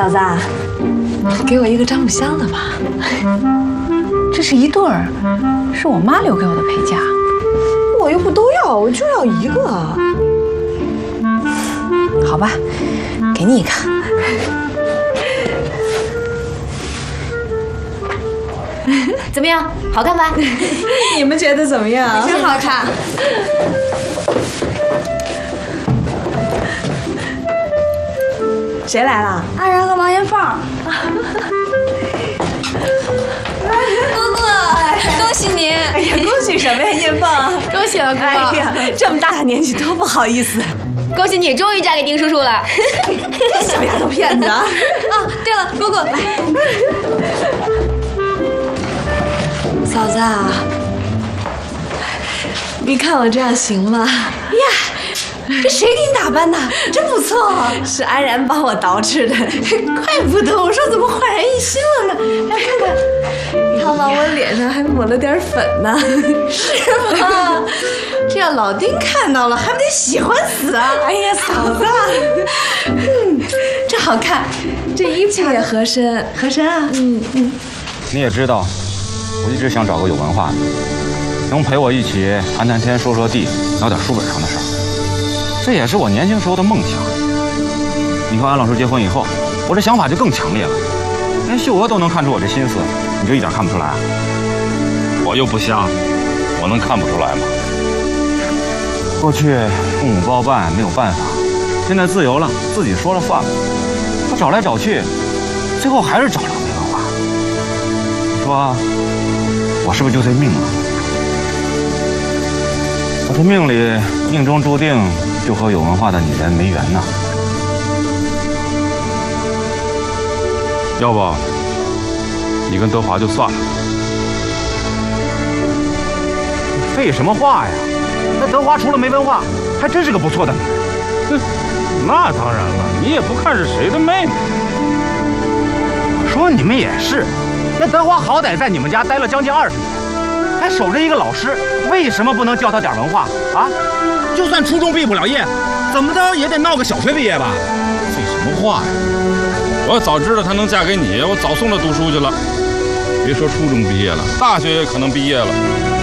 嫂子，给我一个樟木箱子吧。 这是一对儿，是我妈留给我的陪嫁。 我又不都要，我就要一个。 好吧，给你一个。 怎么样？好看吧？ 你们觉得怎么样？ 真好看。 谁来了？ 安然和王艳凤。姑姑，恭喜您！ 哎呀，恭喜什么呀，艳凤？ 恭喜了，姑姑！ 哎呀，这么大的年纪，多不好意思。 恭喜你终于嫁给丁叔叔了！ 小丫头片子啊！ 哦，对了，姑姑，来， 嫂子啊，你看我这样行吗？呀，这谁给你打扮的？真不错，是安然帮我捯饬的，怪不得我说怎么焕然一新了呢？来看看，他往我脸上还抹了点粉呢，是吗？这要老丁看到了，还不得喜欢死啊！哎呀，嫂子，这好看，这衣服也合身，合身啊！ 你也知道，我一直想找个有文化的，能陪我一起谈谈天、说说地，聊点书本上的事儿。这也是我年轻时候的梦想。你和安老师结婚以后，我这想法就更强烈了。连秀娥都能看出我这心思，你就一点看不出来啊？我又不瞎，我能看不出来吗？过去父母包办没有办法，现在自由了，自己说了算了。我找来找去，最后还是找了个没文化。你说我是不是就这命了？我这命里命中注定就和有文化的女人没缘呢。 要不你跟德华就算了。 废什么话呀！那德华除了没文化，还真是个不错的女人。 那当然了，你也不看是谁的妹妹。 我说你们也是，那德华好歹在你们家待了将近20年，还守着一个老师，为什么不能教他点文化啊？就算初中毕不了业，怎么着也得闹个小学毕业吧？ 废什么话呀！我要早知道她能嫁给你，我早送她读书去了。别说初中毕业了，大学也可能毕业了。